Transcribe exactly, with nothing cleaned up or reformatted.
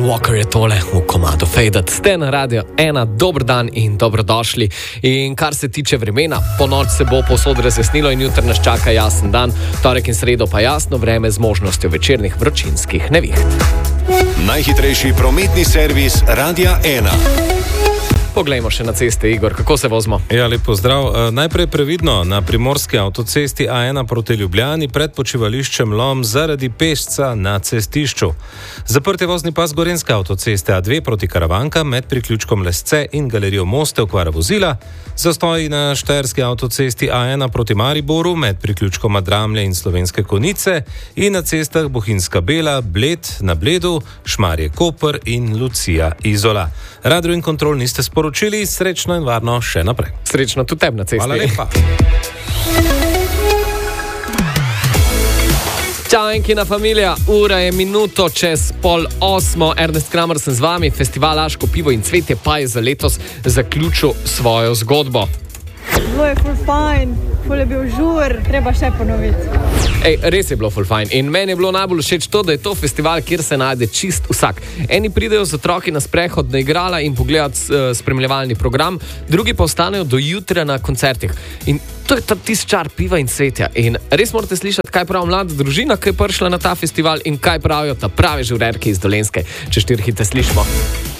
Walker je tole v komadu Faded. Ste na Radio ena, dober dan in dobrodošli. In kar se tiče vremena, po noč se bo povsod razjasnilo in jutri nas čaka jasen dan, torek in sredo pa jasno vreme z možnostjo večernih vročinskih neviht. Najhitrejši prometni servis Radia ena. Poglejmo še na ceste, Igor, kako se vozimo? Ja, lep pozdrav. E, najprej previdno na primorski avtocesti A ena proti Ljubljani pred počivališčem Lom zaradi pešca na cestišču. Zaprt je vozni pas gorenjske avtoceste A dve proti Karavanka med priključkom Lesce in galerijo Moste okvara vozila. Zastoji na štajerski avtocesti A ena proti Mariboru med priključkom Dramlje in Slovenske Konjice in na cestah Bohinjska Bela, Bled na Bledu, Šmarje Koper in Lucija Izola. Radio in kontrol niste sporočili. Učili, srečno in varno še naprej. Srečno tudi tebi na cesti. Hvala lepa. Čau, enkina familija, ura je minuto čez pol osmo. Ernest Kramer sem z vami, festival Laško pivo in cvetje pa je za letos zaključil svojo zgodbo. Bilo je ful fajn, ful je bil žur, treba še ponoviti. Ej, res je bilo ful fajn in meni je bilo najbolj všeč to, da je to festival, kjer se najde čist vsak. Eni pridejo z otroki na sprehod na igrala in pogledat uh, spremljevalni program, drugi pa ostanejo do jutra na koncertih. In to je ta tisti čar piva in cvetja. In res morate slišati, kaj pravi mlada družina, ki je prišla na ta festival in kaj pravijo ta pravi žurerki iz Dolenjske. Če štiri hite slišimo.